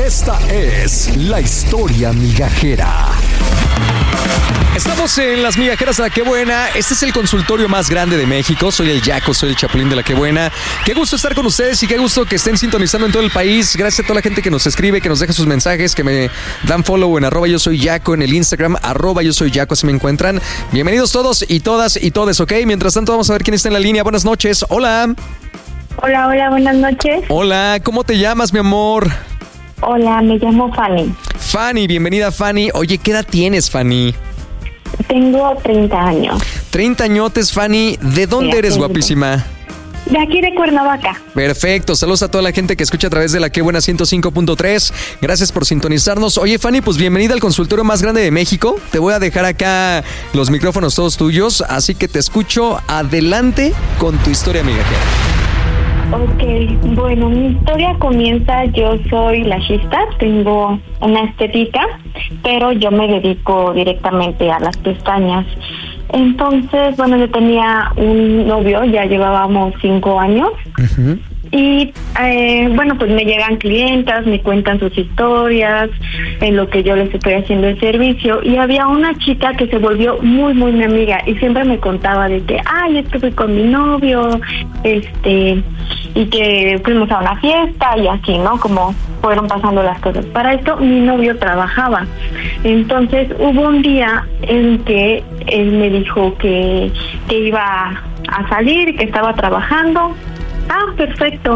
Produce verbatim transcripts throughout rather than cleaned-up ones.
Esta es la historia migajera. Estamos en Las Migajeras de La Qué Buena. Este es el consultorio más grande de México. Soy el Yaco, soy el Chapulín de La Qué Buena. Qué gusto estar con ustedes y qué gusto que estén sintonizando en todo el país. Gracias a toda la gente que nos escribe, que nos deja sus mensajes, que me dan follow en arroba yo soy Yaco en el Instagram, arroba yo soy Yaco, así me encuentran. Bienvenidos todos y todas y todes, ¿ok? Mientras tanto vamos a ver quién está en la línea. Buenas noches. Hola. Hola, hola, buenas noches. Hola, ¿cómo te llamas, mi amor? Hola, me llamo Fanny. Fanny, bienvenida, Fanny. Oye, ¿qué edad tienes, Fanny? Tengo treinta años. treinta añotes, Fanny. ¿De dónde Sí, eres, tengo. guapísima? De aquí de Cuernavaca. Perfecto, saludos a toda la gente que escucha a través de La Qué Buena ciento cinco punto tres. Gracias por sintonizarnos. Oye, Fanny, pues bienvenida al consultorio más grande de México. Te voy a dejar acá los micrófonos todos tuyos, así que te escucho. Adelante con tu historia migajera. Ok, bueno, mi historia comienza, yo soy lashista, tengo una estética, pero yo me dedico directamente a las pestañas. Entonces, bueno, yo tenía un novio, ya llevábamos cinco años. Uh-huh. Y eh, bueno, pues me llegan clientas, me cuentan sus historias, en lo que yo les estoy haciendo el servicio. Y había una chica que se volvió muy, muy mi amiga y siempre me contaba de que, ay, es que fui con mi novio, este, y que fuimos a una fiesta y así, ¿no? Como fueron pasando las cosas. Para esto mi novio trabajaba. Entonces hubo un día en que él me dijo que, que iba a salir, que estaba trabajando. Ah, perfecto.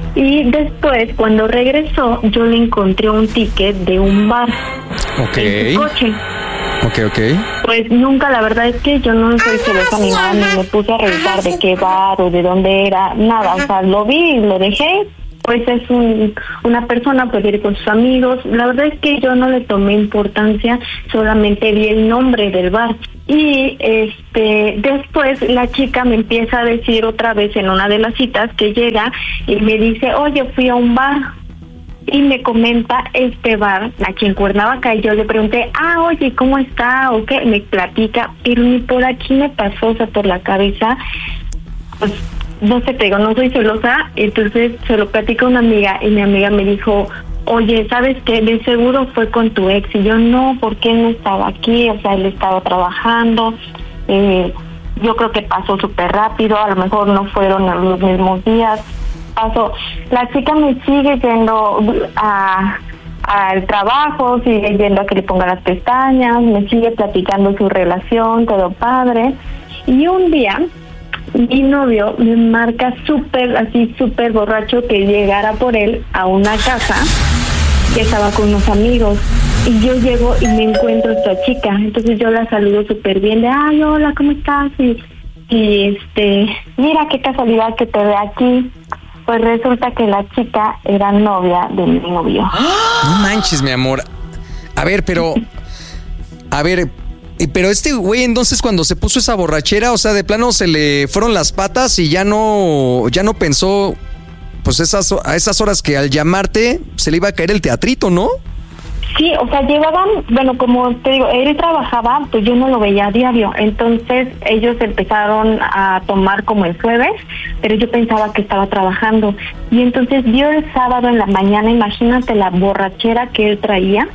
Y después, cuando regresó, yo le encontré un ticket de un bar Ok. en su coche. Ok, ok. Pues nunca, la verdad es que yo no soy celosa ni nada, ni me puse a revisar de qué bar o de dónde era, nada. O sea, lo vi y lo dejé. Pues es un, una persona, puede ir con sus amigos. La verdad es que yo no le tomé importancia, solamente vi el nombre del bar. Y este después la chica me empieza a decir otra vez en una de las citas que llega y me dice, oye, fui a un bar. Y me comenta este bar aquí en Cuernavaca y yo le pregunté, ah, oye, ¿cómo está? ¿O qué? Me platica, pero ni por aquí me pasó, o sea, por la cabeza, pues no sé, te digo, no soy celosa. Entonces se lo platica a una amiga y mi amiga me dijo, oye, ¿sabes qué? De seguro fue con tu ex. Y yo, no, porque él no estaba aquí, o sea, él estaba trabajando. Eh, yo creo que pasó súper rápido, a lo mejor no fueron los mismos días. Pasó. La chica me sigue yendo a al trabajo, sigue yendo a que le ponga las pestañas, me sigue platicando su relación, todo padre. Y un día mi novio me marca súper, así súper borracho, que llegara por él a una casa que estaba con unos amigos. Y yo llego y me encuentro a esta chica. Entonces yo la saludo súper bien, de, ay, hola, ¿cómo estás? Y, y este, mira qué casualidad que te ve aquí. Pues resulta que la chica era novia de mi novio. No manches, mi amor. A ver, pero... A ver... Pero este güey, entonces, cuando se puso esa borrachera, o sea, de plano se le fueron las patas y ya no, ya no pensó, pues esas, a esas horas que al llamarte se le iba a caer el teatrito, ¿no? Sí, o sea, llevaban, bueno, como te digo, él trabajaba, pues yo no lo veía a diario. Entonces ellos empezaron a tomar como el jueves, pero yo pensaba que estaba trabajando. Y entonces vio el sábado en la mañana, imagínate la borrachera que él traía,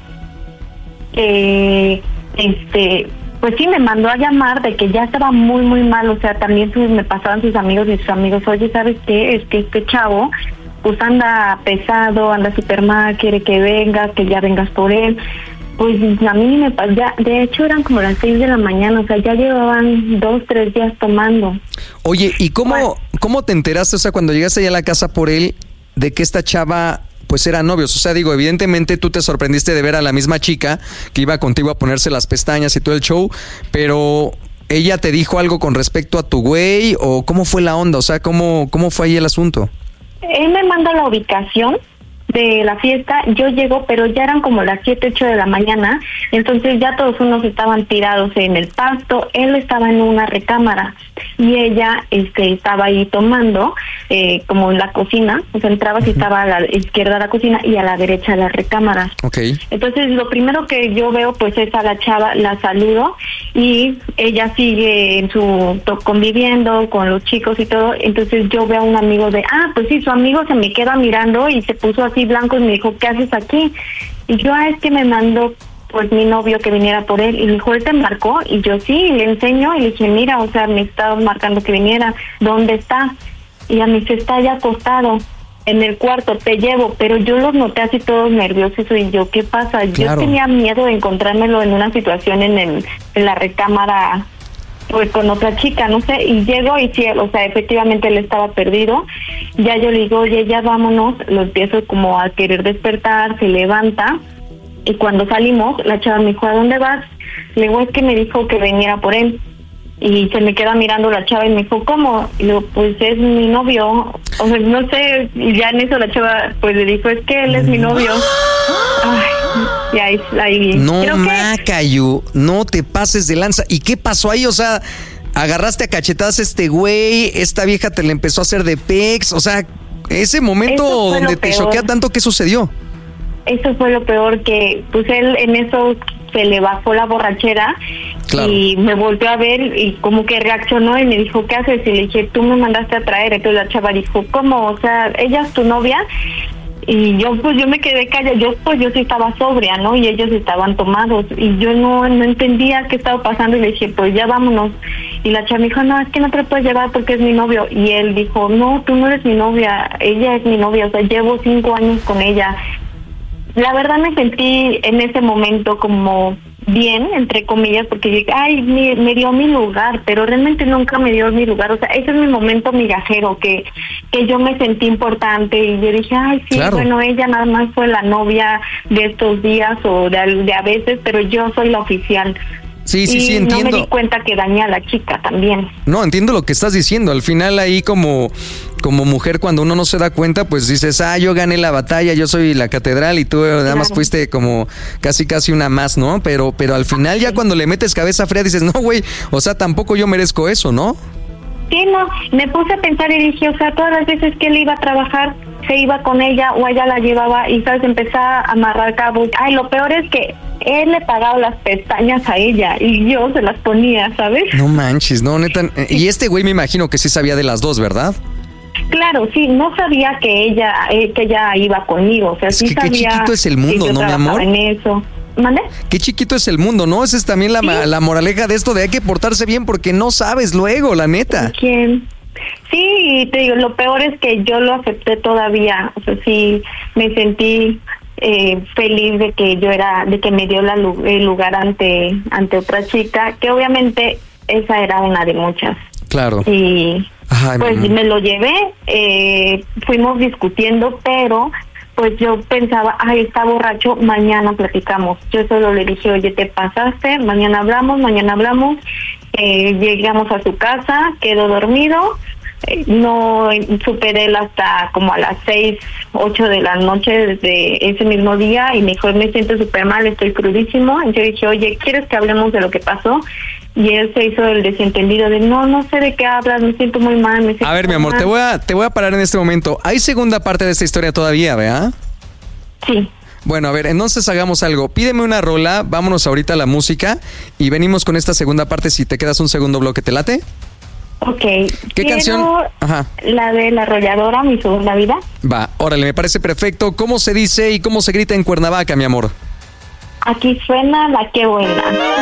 eh... este pues sí, me mandó a llamar de que ya estaba muy muy mal. O sea, también sus, me pasaban sus amigos y sus amigos, oye, ¿sabes qué? Es que este chavo pues anda pesado, anda súper mal, quiere que vengas, que ya vengas por él. Pues a mí me pasó, ya, de hecho eran como las seis de la mañana, o sea, ya llevaban dos, tres días tomando. Oye, ¿y cómo, Bueno, cómo te enteraste, o sea, cuando llegaste allá a la casa por él, de que esta chava pues eran novios? O sea, digo, evidentemente tú te sorprendiste de ver a la misma chica que iba contigo a ponerse las pestañas y todo el show, pero ¿ella te dijo algo con respecto a tu güey o cómo fue la onda? O sea, ¿cómo, cómo fue ahí el asunto? él me manda la ubicación de la fiesta, yo llego, pero ya eran como las siete, ocho de la mañana, entonces ya todos unos estaban tirados en el pasto, él estaba en una recámara y ella este estaba ahí tomando, eh, como en la cocina, o sea, entrabas y estaba a la izquierda la cocina y a la derecha las recámaras. Okay. Entonces lo primero que yo veo pues es a la chava, la saludo y ella sigue en su to- conviviendo con los chicos y todo, entonces yo veo a un amigo de, ah, pues sí, su amigo se me queda mirando y se puso así así blanco y me dijo, ¿qué haces aquí? Y yo, ah, es que me mandó pues mi novio que viniera por él. Y me dijo, ¿él te marcó? Y yo, sí, y le enseño y le dije, mira, o sea, me estaba marcando que viniera, ¿dónde está? Y a mí se está ya acostado en el cuarto, te llevo, pero yo los noté así todos nerviosos y yo, ¿qué pasa? Claro. Yo tenía miedo de encontrármelo en una situación en, el, en la recámara, pues con otra chica, no sé, y llego y sí, o sea, efectivamente él estaba perdido. Ya yo le digo, oye, ya vámonos, lo empiezo como a querer despertar, se levanta, y cuando salimos, la chava me dijo, ¿a dónde vas? Le digo, es que me dijo que viniera por él. Y se me queda mirando la chava y me dijo, ¿cómo? Y le digo, pues es mi novio. O sea, no sé, y ya en eso la chava pues le dijo, es que él es mi novio. Ay, y ahí, ahí. No, Creo que- Macayu, no te pases de lanza. ¿Y qué pasó ahí? O sea, agarraste a cachetadas a este güey, esta vieja te le empezó a hacer de pex. O sea, ese momento Eso fue lo donde te peor. choquea tanto, ¿qué sucedió? Eso fue lo peor, que pues él en eso se le bajó la borrachera. Claro. Y me volteó a ver y como que reaccionó y me dijo, ¿qué haces? Y le dije, tú me mandaste a traer. Entonces la chava dijo, ¿cómo? O sea, ¿ella es tu novia? Y yo pues yo me quedé callada, yo pues yo sí estaba sobria, ¿no? Y ellos estaban tomados y yo no no entendía qué estaba pasando y le dije, pues ya vámonos. Y la chava me dijo, no, es que no te lo puedes llevar porque es mi novio. Y él dijo, no, tú no eres mi novia, ella es mi novia, o sea, llevo cinco años con ella. La verdad me sentí en ese momento como bien, entre comillas, porque dije, ay, me, me dio mi lugar, pero realmente nunca me dio mi lugar. O sea, ese es mi momento migajero, que que yo me sentí importante y yo dije, ay, sí, Claro. bueno, ella nada más fue la novia de estos días o de, al- de a veces, pero yo soy la oficial. Sí, sí, y sí, no me entiendo. di cuenta que dañé a la chica también. No, entiendo lo que estás diciendo. Al final ahí como, como mujer, cuando uno no se da cuenta, pues dices, ah, yo gané la batalla, yo soy la catedral y tú nada más Claro. fuiste como casi casi una más, ¿no? Pero, pero al final ya cuando le metes cabeza fría dices, no, güey, o sea, tampoco yo merezco eso, ¿no? Sí, no, me puse a pensar y dije, o sea, todas las veces que él iba a trabajar, se iba con ella o ella la llevaba y, ¿sabes? Empezaba a amarrar cabos. Ay, lo peor es que él le pagaba las pestañas a ella y yo se las ponía, ¿sabes? No manches, no, neta. eh, Y este güey me imagino que sí sabía de las dos, ¿verdad? Claro, sí, no sabía que ella eh, que ella iba conmigo, o sea, Es sí que qué sabía chiquito es el mundo, que yo ¿no, mi trabajaba amor? en eso. ¿Mande? Qué chiquito es el mundo, ¿no? Esa es también la, ma- la moraleja de esto de hay que portarse bien porque no sabes luego, la neta. ¿Quién? Sí, y te digo, lo peor es que yo lo acepté todavía, o sea, sí me sentí eh, feliz de que yo era, de que me dio la, lu- el lugar ante ante otra chica, que obviamente esa era una de muchas. Claro. Y Ay, pues mamá. me lo llevé, eh, fuimos discutiendo, pero pues yo pensaba, ay, está borracho, mañana platicamos. Yo solo le dije, oye, te pasaste, mañana hablamos, mañana hablamos. Eh, llegamos a su casa, quedó dormido, eh, no supe de él hasta como a las seis, ocho de la noche desde ese mismo día y me dijo, me siento súper mal, estoy crudísimo. Y yo dije, oye, ¿quieres que hablemos de lo que pasó? Y él se hizo el desentendido de, no, no sé de qué hablas, me siento muy mal. Me siento A ver, mi muy amor, mal". te voy a, te voy a parar en este momento. Hay segunda parte de esta historia todavía, ¿verdad? Sí. Bueno, a ver, entonces hagamos algo. Pídeme una rola, vámonos ahorita a la música y venimos con esta segunda parte si te quedas un segundo bloque. ¿Te late? Ok. ¿Qué Quiero canción? Ajá. La de La Arrolladora, Mi Segunda Vida. Va, órale, me parece perfecto. ¿Cómo se dice y cómo se grita en Cuernavaca, mi amor? Aquí suena La Qué Buena.